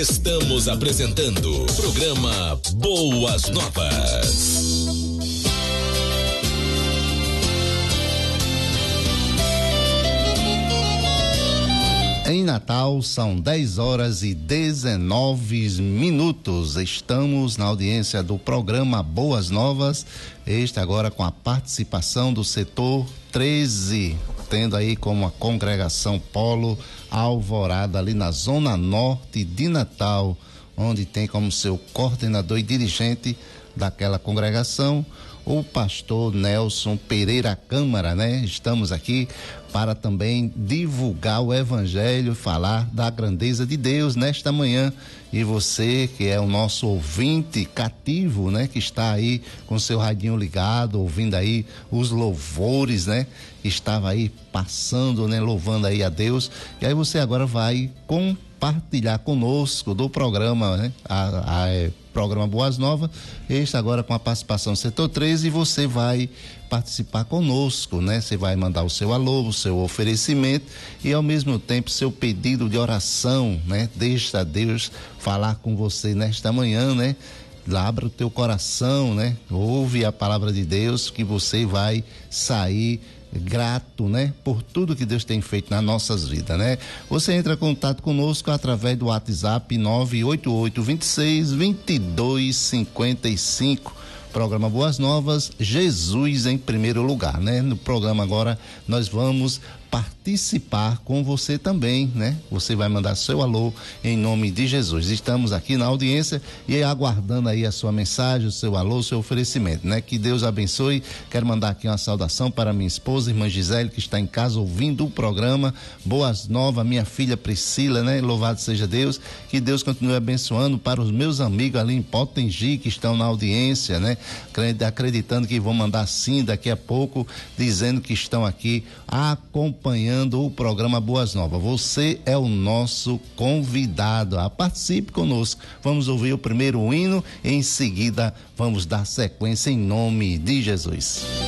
Estamos apresentando o programa Boas Novas. Em Natal são 10h19. Estamos na audiência do programa Boas Novas. Este agora com a participação do setor 13, tendo aí como a congregação Polo Alvorada ali na zona norte de Natal, onde tem como seu coordenador e dirigente daquela congregação o pastor Nelson Pereira Câmara, né? Estamos aqui para também divulgar o evangelho, falar da grandeza de Deus nesta manhã. E você que é o nosso ouvinte cativo, né? Que está aí com seu radinho ligado, ouvindo aí os louvores, né? Estava aí passando, né? Louvando aí a Deus. E aí você agora vai compartilhar conosco do programa, né? Programa Boas Novas, este agora com a participação do setor 13, e você vai participar conosco, né? Você vai mandar o seu alô, o seu oferecimento e ao mesmo tempo seu pedido de oração, né? Deixa Deus falar com você nesta manhã, né? Abra o teu coração, né? Ouve a palavra de Deus que você vai sair grato, né? Por tudo que Deus tem feito nas nossas vidas, né? Você entra em contato conosco através do WhatsApp 988-26-2255. Programa Boas Novas, Jesus em primeiro lugar, né? No programa agora nós vamos participar com você também, né? Você vai mandar seu alô em nome de Jesus. Estamos aqui na audiência e aguardando aí a sua mensagem, o seu alô, o seu oferecimento, né? Que Deus abençoe. Quero mandar aqui uma saudação para minha esposa, irmã Gisele, que está em casa ouvindo o programa Boas Novas, minha filha Priscila, né? Louvado seja Deus. Que Deus continue abençoando para os meus amigos ali em Potengi que estão na audiência, né? Acreditando que vão mandar sim daqui a pouco, dizendo que estão aqui acompanhando o programa Boas Novas. Você é o nosso convidado. Participe conosco. Vamos ouvir o primeiro hino e em seguida vamos dar sequência em nome de Jesus.